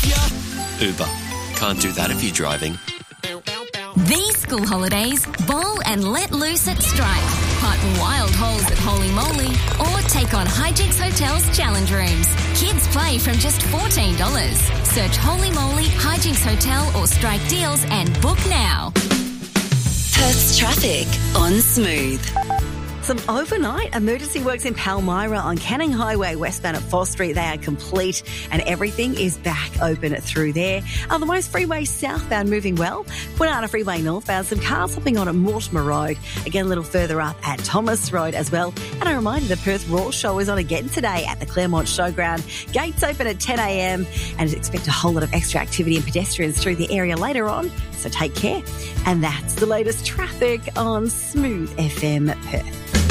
Uber. Can't do that if you're driving. These school holidays, bowl and let loose at Strike. Hunt wild holes at Holy Moly or take on Hijinks Hotel's challenge rooms. Kids play from just $14. Search Holy Moly, Hijinks Hotel or Strike Deals and book now. Perth's traffic on Smooth. Some overnight emergency works in Palmyra on Canning Highway westbound at 4th Street. They are complete and everything is back open through there. Otherwise, freeway southbound moving well. Kwinana Freeway northbound, some cars hopping on at Mortimer Road. Again, a little further up at Thomas Road as well. And a reminder, the Perth Raw Show is on again today at the Claremont Showground. Gates open at 10 a.m. and expect a whole lot of extra activity and pedestrians through the area later on. So take care. And that's the latest traffic on Smooth FM Perth.